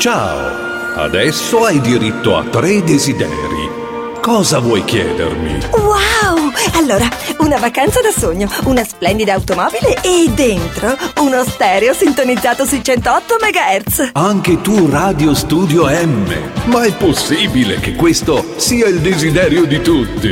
Ciao, adesso hai diritto a 3 desideri. Cosa vuoi chiedermi? Wow! Allora, una vacanza da sogno, una splendida automobile e dentro uno stereo sintonizzato sui 108 MHz. Anche tu Radio Studio M. Ma è possibile che questo sia il desiderio di tutti?